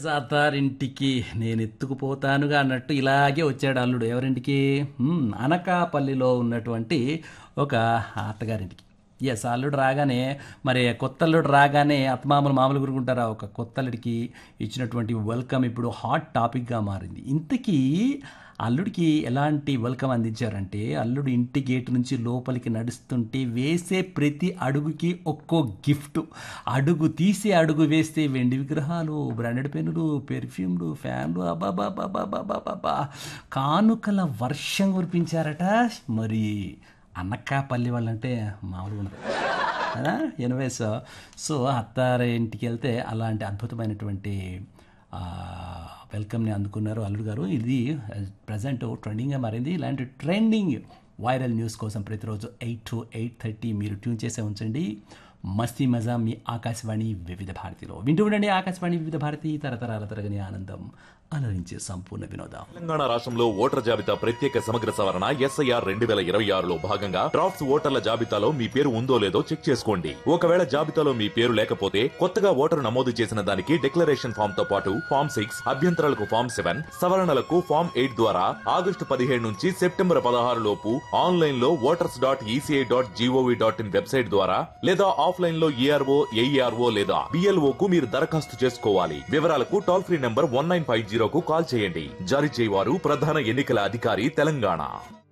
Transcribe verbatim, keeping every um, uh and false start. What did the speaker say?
Yes అత్తారింటికి నేను ఎత్తుకుపోతానుగా అన్నట్టు ఇలాగే వచ్చాడు అల్లుడు ఎవరింటికి హ్మ్, అనకాపల్లిలో ఉన్నటువంటి ఒక అత్తగారింటికి. ఎస్ అల్లుడు రాగానే మరి కొత్త అల్లుడు రాగానే అత్తమామలు మామూలు గురుకుంటారా, ఒక కొత్త అల్లుడికి ఇచ్చినటువంటి వెల్కమ్ ఇప్పుడు హాట్ టాపిక్గా మారింది. ఇంతకీ అల్లుడికి ఎలాంటి వెల్కమ్ అందించారంటే, అల్లుడు ఇంటి గేటు నుంచి లోపలికి నడుస్తుంటే వేసే ప్రతి అడుగుకి ఒక్కో గిఫ్ట్. అడుగు తీసి అడుగు వేస్తే వెండి విగ్రహాలు, బ్రాండెడ్ పెన్నులు, పెర్ఫ్యూమ్లు, ఫ్యాన్లు, అబాబాబాబాబాబాబా కానుకల వర్షం కురిపించారట. మరి అనకాపల్లి వాళ్ళంటే మామూలుగా ఉండదు కదా. ఎనివేస్ సో అత్తారి ఇంటికి వెళ్తే అలాంటి అద్భుతమైనటువంటి వెల్కమ్ని అందుకున్నారు అల్లుడు గారు. ఇది ప్రజెంట్ ట్రెండింగ్గా మారింది. ఇలాంటి ట్రెండింగ్ వైరల్ న్యూస్ కోసం ప్రతిరోజు ఎయిట్ టు ఎయిట్ థర్టీ మీరు ట్యూన్ చేసే ఉంచండి. మస్తీ మజా మీ ఆకాశవాణి వివిధ భారతిలో వింటూ ఉండండి. ఆకాశవాణి వివిధ భారతి, తరతరాల తరగని ఆనందం, అలరించే సంపూర్ణ వినోదం. తెలంగాణ రాష్ట్రంలో ఓటర్ జాబితా ప్రత్యేక సమగ్ర సవరణ ఎస్ఐఆర్ రెండు వేల ఇరవై ఆరులో భాగంగా డ్రాఫ్ట్స్ ఓటర్ల జాబితాలో మీ పేరు ఉందో లేదో చెక్ చేసుకోండి. ఒకవేళ జాబితాలో మీ పేరు లేకపోతే కొత్తగా ఓటరు నమోదు చేసిన దానికి డిక్లరేషన్ ఫామ్ తో పాటు ఫామ్ సిక్స్, అభ్యంతరాలకు ఫామ్ సెవెన్, సవరణలకు ఫామ్ ఎయిట్ ద్వారా ఆగస్టు పదిహేడు నుంచి సెప్టెంబర్ పదహారు లోపు ఆన్లైన్ లో voters dot ECI dot GOV dot in website ద్వారా లేదా ఆఫ్లైన్ లో ఏఆర్ఓ, ఏఈఆర్ఓ లేదా బిఎల్ఓ కు మీరు దరఖాస్తు చేసుకోవాలి. వివరాలకు toll free number one nine five zero కు కాల్ చేయండి. జారీ చేయవారు ప్రధాన ఎన్నికల అధికారి తెలంగాణ.